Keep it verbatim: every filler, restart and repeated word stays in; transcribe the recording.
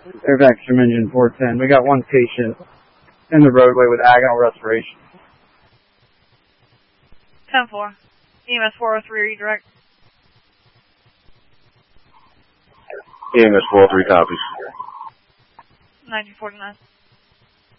Fairfax from engine four ten. We got one patient in the roadway with agonal respiration. ten four. E M S four oh three, redirect. E M S four oh three copies. nineteen forty-nine.